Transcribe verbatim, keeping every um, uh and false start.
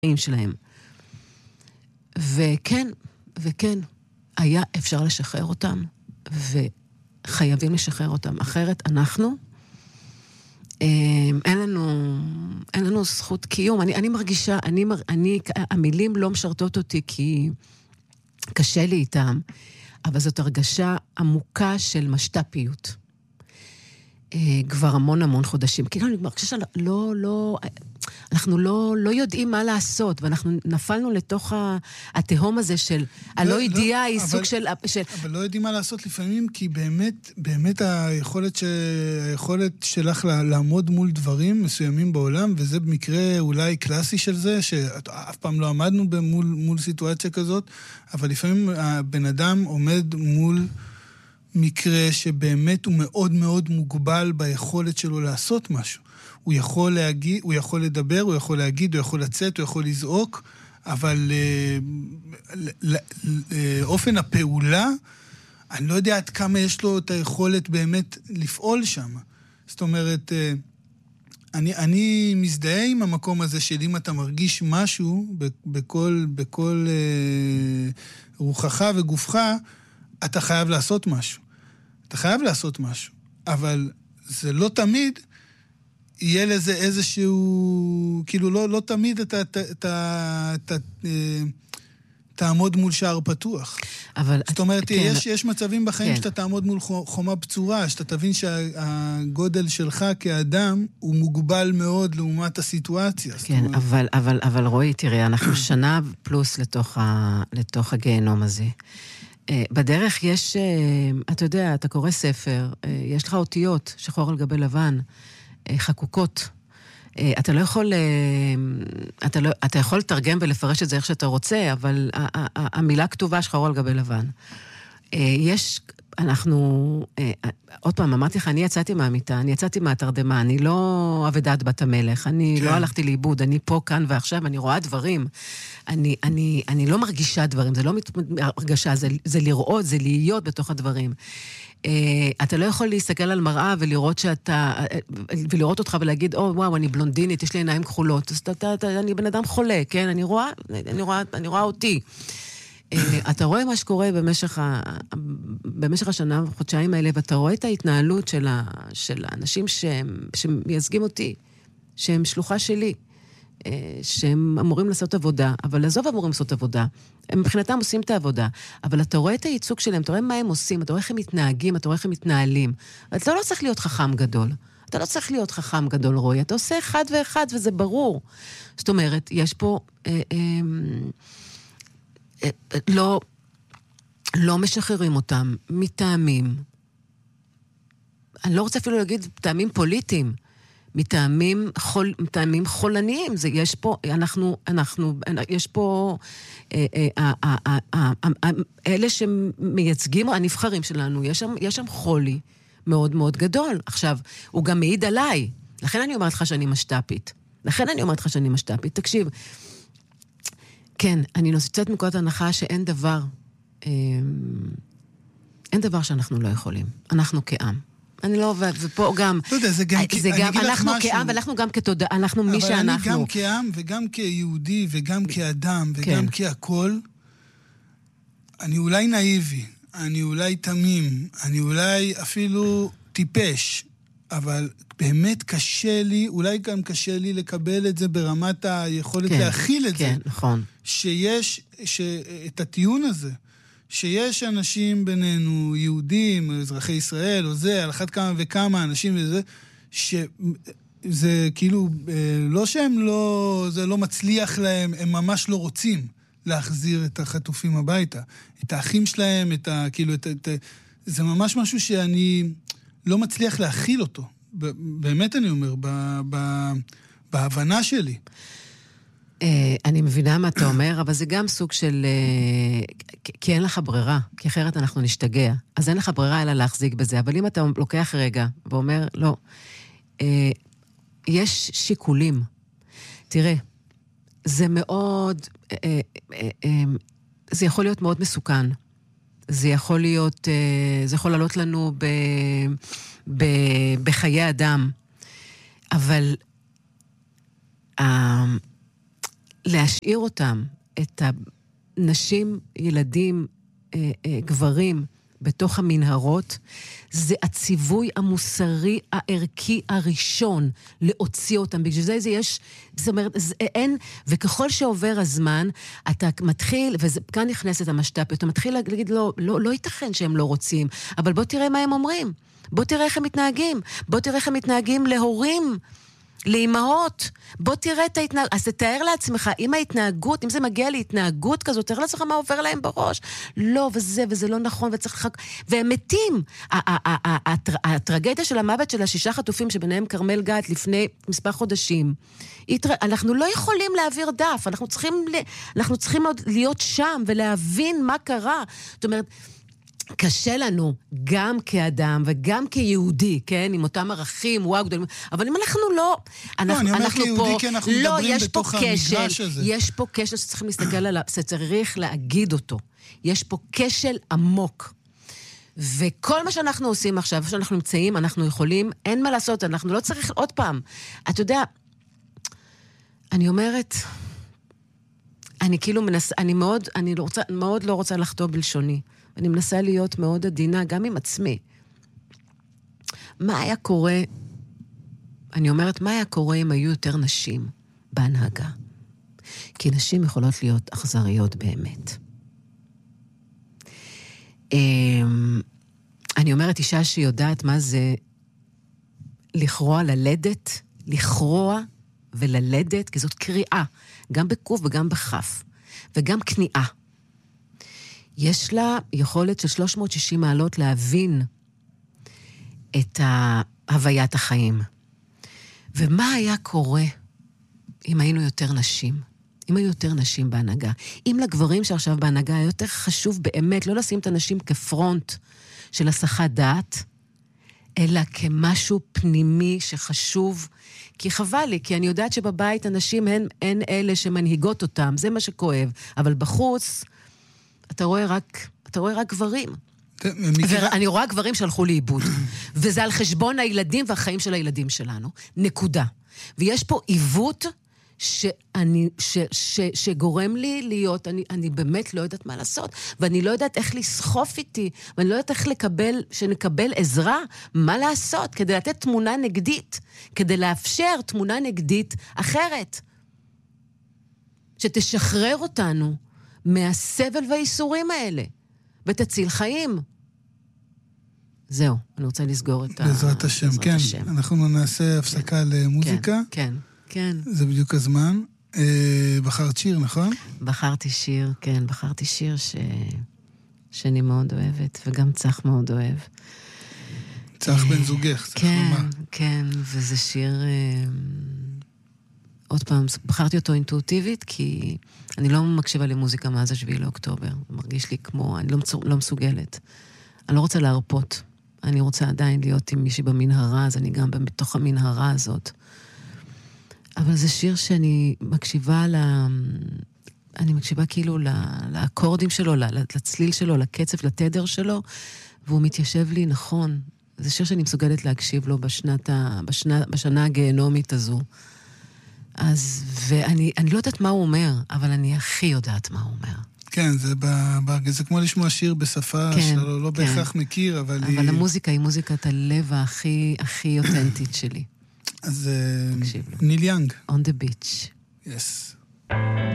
שלהם. וכן, וכן, היה אפשר לשחרר אותם, וחייבים לשחרר אותם. אחרת אנחנו, אין לנו, אין לנו זכות קיום. אני, אני מרגישה, אני, אני, המילים לא משרתות אותי כי קשה לי איתם, אבל זאת הרגשה עמוקה של משת"פיות. כבר המון המון חודשים. כאילו אני מרגישה שלא, לא, אנחנו לא, לא יודעים מה לעשות, ואנחנו נפלנו לתוך התהום הזה של הלא ידיעה, היא סוג של... אבל לא יודעים מה לעשות לפעמים, כי באמת, באמת היכולת, ש... היכולת שלך לעמוד מול דברים מסוימים בעולם, וזה במקרה אולי קלאסי של זה, שאף פעם לא עמדנו מול, מול סיטואציה כזאת, אבל לפעמים הבן אדם עומד מול מקרה שבאמת הוא מאוד מאוד מוגבל ביכולת שלו לעשות משהו. הוא יכול להגיד, הוא יכול לדבר, הוא יכול להגיד, הוא יכול לצאת, הוא יכול לזעוק, אבל אופן הפעולה, אני לא יודע עד כמה יש לו את היכולת באמת לפעול שם. זאת אומרת, אני, אני מזדהה עם המקום הזה של אם אתה מרגיש משהו בכל, בכל רוחך וגופך, אתה חייב לעשות משהו. אתה חייב לעשות משהו. אבל זה לא תמיד יהיה לזה איזשהו, כאילו לא, לא תמיד אתה, אתה, אתה, אתה, תעמוד מול שער פתוח. אבל... זאת אומרת, כן. יש, יש מצבים בחיים כן. שאתה תעמוד מול חומה בצורה, שאתה תבין שהגודל שלך כאדם הוא מוגבל מאוד לעומת הסיטואציה. כן, אומרת... אבל, אבל, אבל רואי, תראה, אנחנו שנה פלוס לתוך, ה, לתוך הגיהנום הזה. בדרך יש, אתה יודע, אתה קורא ספר, יש לך אותיות, שחור על גבי לבן, חקוקות. אתה לא יכול, אתה, לא, אתה יכול לתרגם ולפרש את זה איך שאתה רוצה, אבל המילה כתובה שחור על גבי לבן. יש, אנחנו, עוד פעם, אמרתי לך, אני יצאתי מהמיטה, אני יצאתי מהתרדמה, אני לא עבדת בת המלך, אני כן. לא הלכתי לאיבוד, אני פה, כאן ועכשיו, אני רואה דברים. אני, אני, אני לא מרגישה דברים, זה לא מרגשה, זה, זה לראות, זה להיות בתוך הדברים. אתה לא יכול להסתכל על מראה ולראות שאתה, ולראות אותך ולהגיד, או, וואו, אני בלונדינית, יש לי עיניים כחולות. אז אתה, אתה, אני בן אדם חולה, כן? אני רואה, אני רואה, אני רואה אותי. אתה רואה מה שקורה במשך, ה, במשך השנה וחודשיים האלה, ואתה רואה את ההתנהלות של, ה, של האנשים שהם, שמייצגים אותי, שהם שלוחה שלי, שהם אמורים לעשות עבודה, אבל עזוב אמורים לעשות עבודה. הם מבחינתם עושים את העבודה, אבל אתה רואה את הייצוג שלהם, אתה רואה מה הם עושים, אתה רואה איך הם מתנהגים, אתה רואה איך הם מתנהלים. אתה לא צריך להיות חכם גדול. אתה לא צריך להיות חכם גדול, רואי. אתה עושה אחד ואחד, וזה ברור. זאת אומרת, יש פה... אה, אה, אה, לא, לא משחררים אותם מטעמים. אני לא רוצה אפילו להגיד טעמים פוליטיים. מטעמים חול, מטעמים חולניים, זה יש פה, אנחנו, אנחנו, יש פה, אה, אה, אה, אה, אה, אה, אלה שמייצגים, הנבחרים שלנו, יש שם, יש שם חולי מאוד מאוד גדול. עכשיו, הוא גם מעיד עליי, לכן אני אומרת לך שאני משת"פית. לכן אני אומרת לך שאני משת"פית. תקשיב, כן, אני נוצאת מנקודת הנחה שאין דבר, אה, אין דבר שאנחנו לא יכולים. אנחנו כעם. אני לא, ופה גם... לא יודע, זה גם... זה גם, אנחנו כעם, ואנחנו גם כתודעה, אנחנו מי שאנחנו. אבל אני גם כעם, וגם כיהודי, וגם כאדם, וגם כהכל, אני אולי נאיבי, אני אולי תמים, אני אולי אפילו טיפש, אבל באמת קשה לי, אולי גם קשה לי לקבל את זה ברמת היכולת להכיל את זה. כן, נכון. שיש את הטיעון הזה. שיש אנשים בינינו, יהודים, אזרחי ישראל, או זה, על אחת כמה וכמה אנשים וזה, שזה כאילו, לא שהם לא, זה לא מצליח להם, הם ממש לא רוצים להחזיר את החטופים הביתה. את האחים שלהם, את ה, כאילו, את, את, זה ממש משהו שאני לא מצליח להכיל אותו. באמת אני אומר, ב, ב, בהבנה שלי. אני מבינה מה אתה אומר, אבל זה גם סוג של... כי אין לך ברירה, כי אחרת אנחנו נשתגע. אז אין לך ברירה אלא להחזיק בזה. אבל אם אתה לוקח רגע ואומר, לא, יש שיקולים. תראה, זה מאוד... זה יכול להיות מאוד מסוכן. זה יכול להיות... זה יכול לעלות לנו ב, ב, בחיי אדם. אבל... להשאיר אותם, את הנשים, ילדים, אה, אה, גברים, בתוך המנהרות, זה הציווי המוסרי הערכי הראשון להוציא אותם. בגלל זה זה יש, זאת אומרת, זה, אין, וככל שעובר הזמן, אתה מתחיל, וכאן נכנסת המשת"פ, אתה מתחיל להגיד, לא, לא, לא ייתכן שהם לא רוצים, אבל בוא תראה מה הם אומרים. בוא תראה איך הם מתנהגים. בוא תראה איך הם מתנהגים להורים, לאמהות. בוא תראה את ההתנהגות. אז תתאר לעצמך, אם ההתנהגות, אם זה מגיע להתנהגות כזאת, תאר לעצמך מה עובר להם בראש. לא, וזה, וזה לא נכון, וצריך לחק... והם מתים. הטרגדיה של המוות של השישה חטופים, שביניהם כרמל גת לפני מספר חודשים, אנחנו לא יכולים להעביר דף. אנחנו צריכים, אנחנו צריכים להיות שם, ולהבין מה קרה. זאת אומרת, קשה לנו, גם כאדם וגם כיהודי, כן? עם אותם ערכים, וואו גדולים. אבל אם אנחנו לא... אנחנו, לא, אני אומר אנחנו כיהודי, פה, כי אנחנו לא, מדברים יש בתוך פה המגרש כשל, הזה. יש פה כשל שצריכים להסתכל עליו, שצריך להגיד אותו. יש פה כשל עמוק. וכל מה שאנחנו עושים עכשיו, שאנחנו נמצאים, אנחנו יכולים, אין מה לעשות, אנחנו לא צריך עוד פעם. אתה יודע, אני אומרת... אני כאילו מנסה, אני מאוד, אני לא רוצה, מאוד לא רוצה לחטוא בלשוני. אני מנסה להיות מאוד עדינה, גם עם עצמי. מה היה קורה, אני אומרת, מה היה קורה אם היו יותר נשים בהנהגה? כי נשים יכולות להיות אכזריות באמת. אני אומרת, אישה שיודעת מה זה לכרוע ללדת, לכרוע וללדת, כי זאת קריאה, גם בקוף וגם בחף, וגם כניעה. יש לה יכולת של שלוש מאות ושישים מעלות להבין את הוויית החיים. ומה היה קורה אם היינו יותר נשים? אם היו יותר נשים בהנהגה? אם לגברים שעכשיו בהנהגה היה יותר חשוב באמת לא לשים את הנשים כפרונט של הסחת דעת, אלא כמשהו פנימי שחשוב, כי חבל לי, כי אני יודעת שבבית הנשים הן, הן אלה שמנהיגות אותם, זה מה שכואב, אבל בחוץ אתה רואה רק, אתה רואה רק גברים. ואני רואה גברים שהלכו לאיבוד, וזה על חשבון הילדים והחיים של הילדים שלנו, נקודה. ויש פה עיוות שאני, ש, ש, שגורם לי להיות, אני, אני באמת לא יודעת מה לעשות, ואני לא יודעת איך לסחוף איתי, ואני לא יודעת איך לקבל, שנקבל עזרה, מה לעשות, כדי לתת תמונה נגדית, כדי לאפשר תמונה נגדית אחרת, שתשחרר אותנו מהסבל והאיסורים האלה, ותציל חיים. זהו, אני רוצה לסגור את ה... בעזרת השם, כן. אנחנו נעשה הפסקה למוזיקה. כן, כן. זה בדיוק הזמן. בחרת שיר, נכון? בחרתי שיר, כן, בחרתי שיר ש... שאני מאוד אוהבת, וגם צח מאוד אוהב. צח בן זוגך, צריך לומר. כן, כן, וזה שיר... עוד פעם, בחרתי אותו אינטואיטיבית, כי אני לא מקשיבה למוזיקה מאז השביעי לאוקטובר. זה מרגיש לי כמו, אני לא, לא מסוגלת. אני לא רוצה להרפות. אני רוצה עדיין להיות עם מישהי במנהרה, אז אני גם בתוך המנהרה הזאת. אבל זה שיר שאני מקשיבה ל... אני מקשיבה כאילו לאקורדים שלו, לצליל שלו, לקצב, לתדר שלו, והוא מתיישב לי נכון. זה שיר שאני מסוגלת להקשיב לו בשנת ה... בשנה, בשנה הגהנומית הזו. אז, ואני אני לא יודעת מה הוא אומר, אבל אני הכי יודעת מה הוא אומר. כן, זה, ב, ב, זה כמו לשמוע שיר בשפה כן, שלא לא כן. בהכרח מכיר, אבל, אבל היא... אבל המוזיקה היא מוזיקת הלב הכי, הכי אותנטית שלי. אז ניל יאנג. On the beach. Yes.